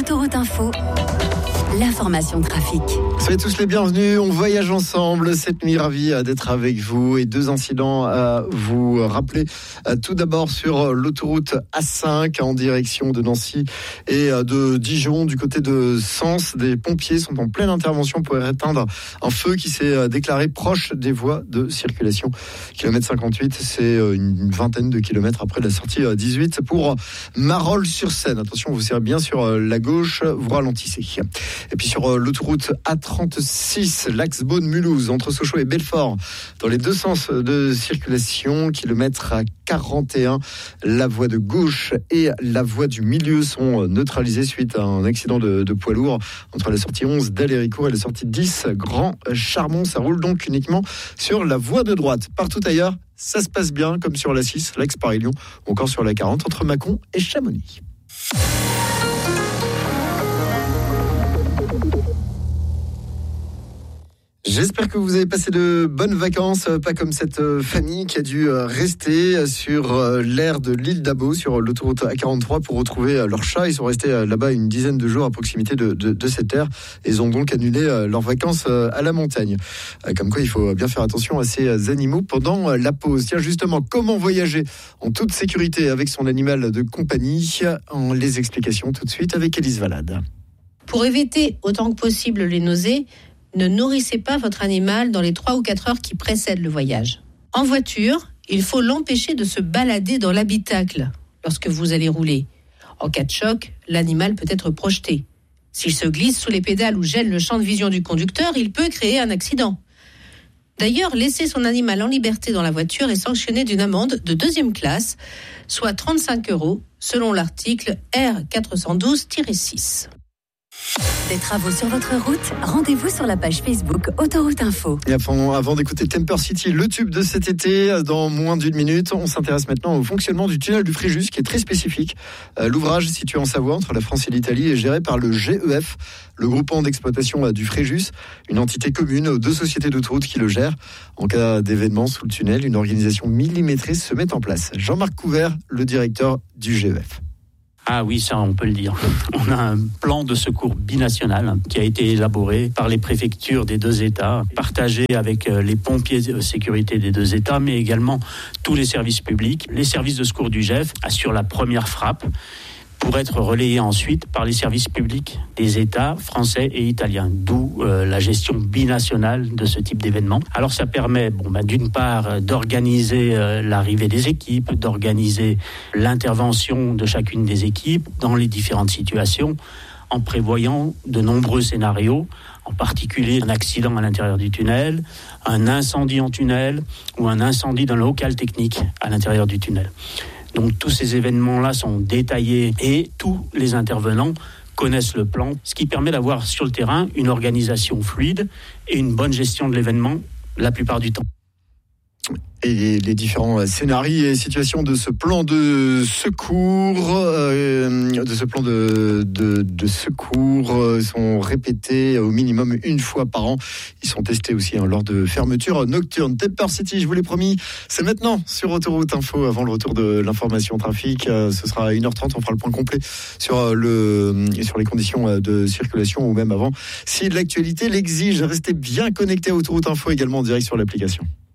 Autoroute Info, l'information trafic. Soyez tous les bienvenus, on voyage ensemble cette nuit, ravi d'être avec vous et 2 incidents à vous rappeler. Tout d'abord sur l'autoroute A5 en direction de Nancy et de Dijon du côté de Sens. Des pompiers sont en pleine intervention pour éteindre un feu qui s'est déclaré proche des voies de circulation. Kilomètre 58, c'est une vingtaine de kilomètres après la sortie 18 pour Marolles-sur-Seine. Attention, vous serrez bien sur la gauche, vous ralentissez. Et puis sur l'autoroute A36, l'axe Beaune-Mulhouse, entre Sochaux et Belfort, dans les deux sens de circulation, kilomètre à 41, la voie de gauche et la voie du milieu sont neutralisées suite à un accident de poids lourd entre la sortie 11 d'Héricourt et la sortie 10 Grand Charmont. Ça roule donc uniquement sur la voie de droite. Partout ailleurs, ça se passe bien, comme sur la 6, l'axe Paris-Lyon, ou encore sur la 40 entre Mâcon et Chamonix. J'espère que vous avez passé de bonnes vacances, pas comme cette famille qui a dû rester sur l'aire de l'île d'Abo, sur l'autoroute A43 pour retrouver leur chat. Ils sont restés là-bas une dizaine de jours à proximité de cette aire. Ils ont donc annulé leurs vacances à la montagne. Comme quoi, il faut bien faire attention à ces animaux pendant la pause. Tiens, justement, comment voyager en toute sécurité avec son animal de compagnie? Les explications tout de suite avec Élise Valade. Pour éviter autant que possible les nausées, ne nourrissez pas votre animal dans les 3 ou 4 heures qui précèdent le voyage. En voiture, il faut l'empêcher de se balader dans l'habitacle lorsque vous allez rouler. En cas de choc, l'animal peut être projeté. S'il se glisse sous les pédales ou gêne le champ de vision du conducteur, il peut créer un accident. D'ailleurs, laisser son animal en liberté dans la voiture est sanctionné d'une amende de 2e classe, soit 35 € selon l'article R412-6. Des travaux sur votre route, rendez-vous sur la page Facebook Autoroute Info. Et avant d'écouter Temper City, le tube de cet été, dans moins d'1 minute, on s'intéresse maintenant au fonctionnement du tunnel du Fréjus, qui est très spécifique. L'ouvrage situé en Savoie, entre la France et l'Italie, est géré par le GEF, le groupement d'exploitation du Fréjus, une entité commune aux 2 sociétés d'autoroute qui le gèrent. En cas d'événement sous le tunnel, une organisation millimétrée se met en place. Jean-Marc Couvert, le directeur du GEF. Ah oui, ça on peut le dire. On a un plan de secours binational qui a été élaboré par les préfectures des 2 États, partagé avec les pompiers de sécurité des 2 États, mais également tous les services publics. Les services de secours du GEF assurent la première frappe pour être relayés ensuite par les services publics des États français et italiens, d'où la gestion binationale de ce type d'événement. Alors ça permet, d'une part, d'organiser l'arrivée des équipes, d'organiser l'intervention de chacune des équipes dans les différentes situations, en prévoyant de nombreux scénarios, en particulier un accident à l'intérieur du tunnel, un incendie en tunnel ou un incendie dans le local technique à l'intérieur du tunnel. Donc tous ces événements-là sont détaillés et tous les intervenants connaissent le plan, ce qui permet d'avoir sur le terrain une organisation fluide et une bonne gestion de l'événement la plupart du temps. Et les différents scénarios et situations de ce plan de secours, sont répétés au minimum 1 fois par an. Ils sont testés aussi lors de fermetures nocturnes. Temper City, je vous l'ai promis, c'est maintenant sur Autoroute Info. Avant le retour de l'information trafic, ce sera à 1h30. On fera le point complet sur les conditions de circulation, ou même avant, si l'actualité l'exige. Restez bien connectés à Autoroute Info, également en direct sur l'application.